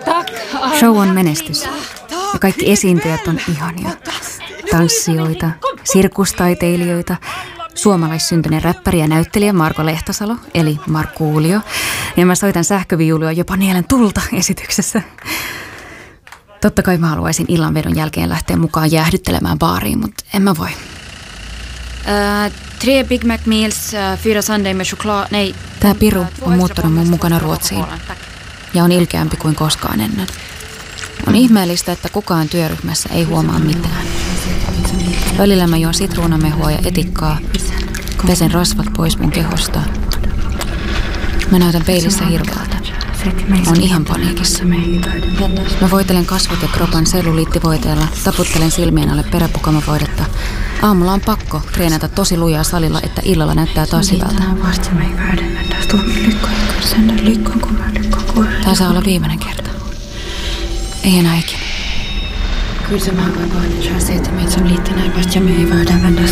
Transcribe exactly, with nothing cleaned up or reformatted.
Show on menestys ja kaikki esiintyjät on ihania. Tanssijoita, sirkustaiteilijoita, suomalaissyntyinen räppäri ja näyttelijä Marko Lehtosalo, eli Markkuulio. Ja mä soitan sähköviulua jopa nielen tulta esityksessä. Totta kai mä haluaisin illanvedon jälkeen lähteä mukaan jäähdyttelemään baariin, mutta en mä voi. Uh, tre Big Mac meals, uh, fyra sundae med choklad, nej. Tää piru on muuttanut mun mukana Ruotsiin ja on ilkeämpi kuin koskaan ennen. On ihmeellistä, että kukaan työryhmässä ei huomaa mitään. Välillä mä juon sitruunamehua ja etikkaa, pesen rasvat pois mun kehosta. Mä näytän peilissä hirveältä. Mä oon ihan paniikissa. Mä voitelen kasvot ja kropan selluliittivoiteella, taputtelen silmien alle peräpukamavoidetta. Aamulla on pakko treenata tosi lujaa salilla, että illalla näyttää taas hyvältä. Tää saa olla viimeinen kerta. Ei enää ikinä. Kyllä se mä voin vain, että sä meitä som liten här, fast jag med i världen vändas